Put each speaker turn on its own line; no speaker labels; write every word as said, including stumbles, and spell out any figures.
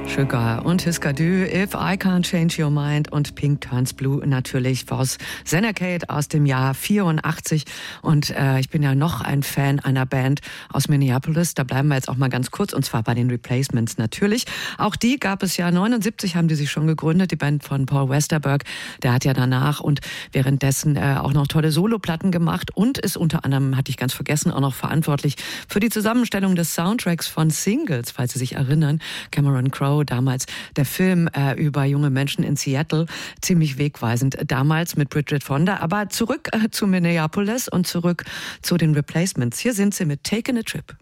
Sugar und Husker Du, If I Can't Change Your Mind und Pink Turns Blue natürlich aus Senecade aus dem Jahr vierundachtzig. Und äh, ich bin ja noch ein Fan einer Band aus Minneapolis. Da bleiben wir jetzt auch mal ganz kurz, und zwar bei den Replacements natürlich. Auch die gab es ja neunundsiebzig, haben die sich schon gegründet, die Band von Paul Westerberg. Der hat ja danach und währenddessen äh, auch noch tolle Soloplatten gemacht und ist unter anderem, hatte ich ganz vergessen, auch noch verantwortlich für die Zusammenstellung des Soundtracks von Singles, falls Sie sich erinnern. Cameron Crowe, damals der Film äh, über junge Menschen in Seattle, ziemlich wegweisend damals mit Bridget Fonda. Aber zurück äh, zu Minneapolis und zurück zu den Replacements. Hier sind sie mit Taking a Trip.